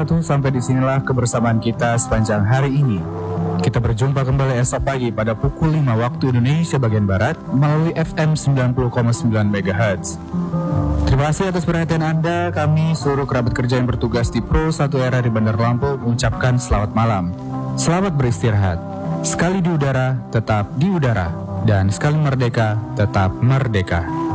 wabarakatuh. Sampai disinilah kebersamaan kita sepanjang hari ini. Kita berjumpa kembali esok pagi pada pukul 5 waktu Indonesia bagian Barat melalui FM 90,9 MHz. Terima kasih atas perhatian Anda. Kami seluruh kerabat kerja yang bertugas di Pro 1 Era di Bandar Lampung mengucapkan selamat malam. Selamat beristirahat. Sekali di udara, tetap di udara. Dan sekali merdeka, tetap merdeka.